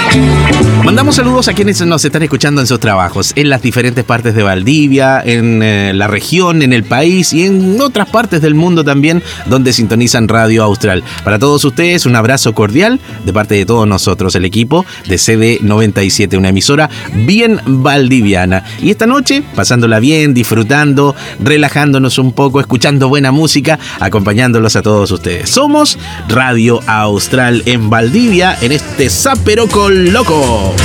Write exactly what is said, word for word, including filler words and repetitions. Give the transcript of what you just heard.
Mandamos saludos a quienes nos están escuchando en sus trabajos, en las diferentes partes de Valdivia, en eh, la región, en el país y en otras partes del mundo también donde sintonizan Radio Austral. Para todos ustedes, un abrazo cordial de parte de todos nosotros, el equipo de C D noventa y siete, una emisora bien valdiviana. Y esta noche, pasándola bien, disfrutando, relajándonos un poco, escuchando buena música, acompañándolos a todos ustedes. Somos Radio Austral en Valdivia, en este Zaperoco Loco.